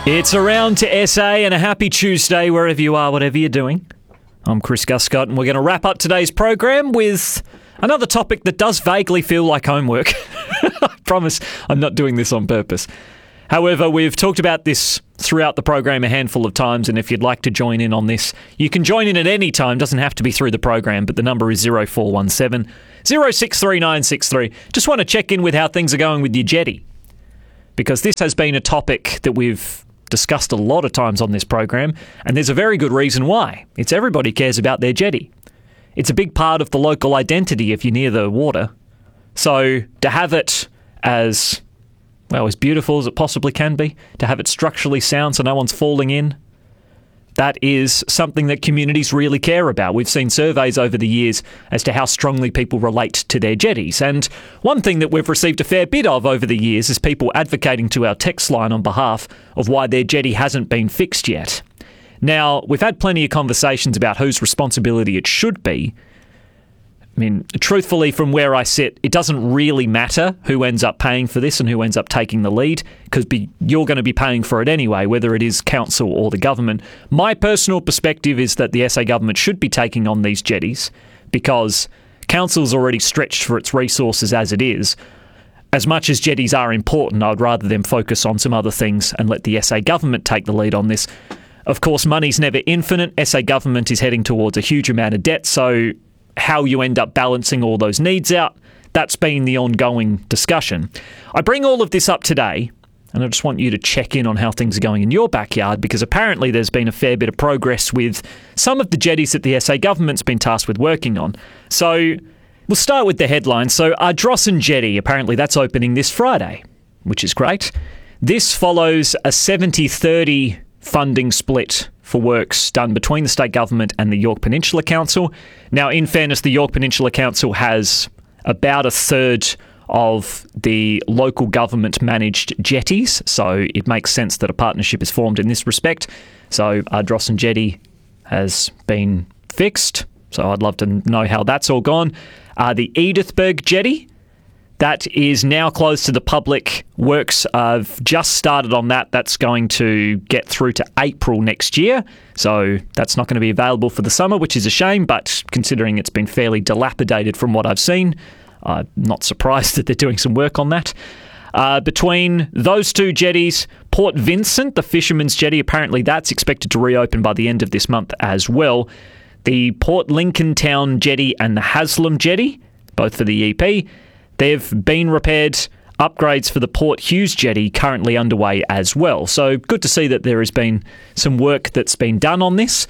It's Around to SA, and a happy Tuesday wherever you are, whatever you're doing. I'm Chris Guscott, and we're going to wrap up today's program with another topic that does vaguely feel like homework. I promise I'm not doing this on purpose. However, we've talked about this throughout the program a handful of times, and if you'd like to join in on this, you can join in at any time. Doesn't have to be through the program, but the number is 0417 063963. Just want to check in with how things are going with your jetty, because this has been a topic that we've discussed a lot of times on this program, and there's a very good reason why. It's everybody cares about their jetty. It's a big part of the local identity if you're near the water. So to have it as, well, as beautiful as it possibly can be, to have it structurally sound so no one's falling in, that is something that communities really care about. We've seen surveys over the years as to how strongly people relate to their jetties. And one thing that we've received a fair bit of over the years is people advocating to our text line on behalf of why their jetty hasn't been fixed yet. Now, we've had plenty of conversations about whose responsibility it should be. I mean, truthfully, from where I sit, it doesn't really matter who ends up paying for this and who ends up taking the lead, because you're going to be paying for it anyway, whether it is council or the government. My personal perspective is that the SA government should be taking on these jetties, because council's already stretched for its resources as it is. As much as jetties are important, I'd rather them focus on some other things and let the SA government take the lead on this. Of course, money's never infinite. SA government is heading towards a huge amount of debt, so how you end up balancing all those needs out, that's been the ongoing discussion. I bring all of this up today, and I just want you to check in on how things are going in your backyard, because apparently there's been a fair bit of progress with some of the jetties that the SA government's been tasked with working on. So we'll start with the headline. So Ardrossan Jetty, apparently that's opening this Friday, which is great. This follows a 70-30 funding split for works done between the state government and the Yorke Peninsula Council. Now, in fairness, the Yorke Peninsula Council has about a third of the local government-managed jetties, so it makes sense that a partnership is formed in this respect. So Ardrossan Jetty has been fixed, so I'd love to know how that's all gone. The Edithburgh Jetty, that is now closed to the public. Works have just started on that. That's going to get through to April next year. So that's not going to be available for the summer, which is a shame. But considering it's been fairly dilapidated from what I've seen, I'm not surprised that they're doing some work on that. Between those two jetties, Port Vincent, the Fisherman's Jetty, apparently that's expected to reopen by the end of this month as well. The Port Lincoln Town Jetty and the Haslam Jetty, both for the EP, they've been repaired. Upgrades for the Port Hughes Jetty currently underway as well. So good to see that there has been some work that's been done on this.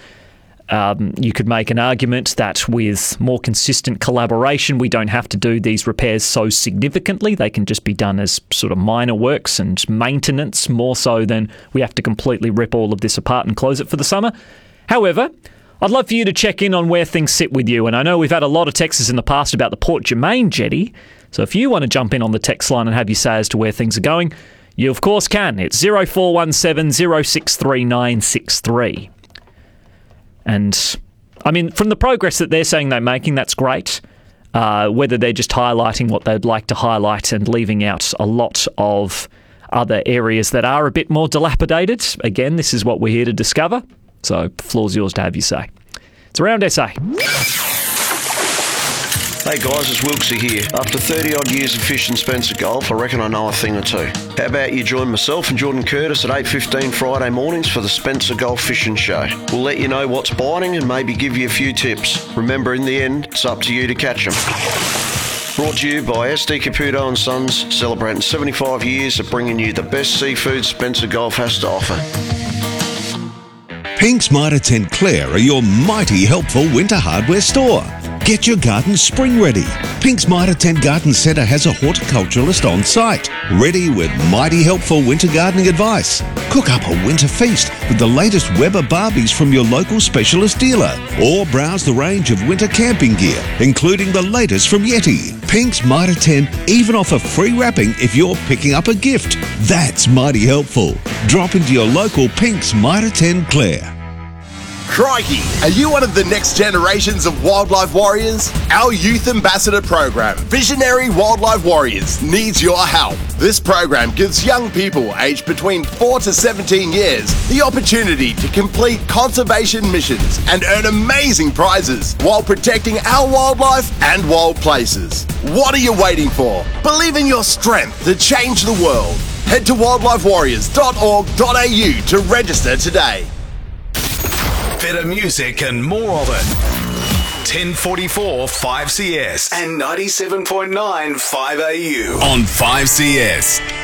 You could make an argument that with more consistent collaboration, we don't have to do these repairs so significantly. They can just be done as sort of minor works and maintenance, more so than we have to completely rip all of this apart and close it for the summer. However, I'd love for you to check in on where things sit with you. And I know we've had a lot of texts in the past about the Port Germain Jetty. So if you want to jump in on the text line and have your say as to where things are going, you of course can. It's 0417 063963. And I mean, from the progress that they're saying they're making, that's great. Whether they're just highlighting what they'd like to highlight and leaving out a lot of other areas that are a bit more dilapidated, again, this is what we're here to discover. So the floor's yours to have your say. It's Around SA. Hey guys, it's Wilksy here. After 30 odd years of fishing Spencer Gulf, I reckon I know a thing or two. How about you join myself and Jordan Curtis at 8:15 Friday mornings for the Spencer Gulf Fishing Show. We'll let you know what's biting and maybe give you a few tips. Remember, in the end, it's up to you to catch them. Brought to you by SD Caputo and Sons, celebrating 75 years of bringing you the best seafood Spencer Gulf has to offer. Pink's Mitre Tent Clare are your mighty helpful winter hardware store. Get your garden spring ready. Pink's Mitre Tent Garden Centre has a horticulturalist on site, ready with mighty helpful winter gardening advice. Cook up a winter feast with the latest Weber Barbies from your local specialist dealer, or browse the range of winter camping gear, including the latest from Yeti. Pink's Mitre Tent even offer free wrapping if you're picking up a gift. That's mighty helpful. Drop into your local Pink's Mitre Tent Clare. Crikey, are you one of the next generations of wildlife warriors? Our Youth Ambassador program, Visionary Wildlife Warriors, needs your help. This program gives young people aged between 4 to 17 years the opportunity to complete conservation missions and earn amazing prizes while protecting our wildlife and wild places. What are you waiting for? Believe in your strength to change the world. Head to wildlifewarriors.org.au to register today. Better music and more of it. 1044 5CS and 97.9 5AU on 5CS.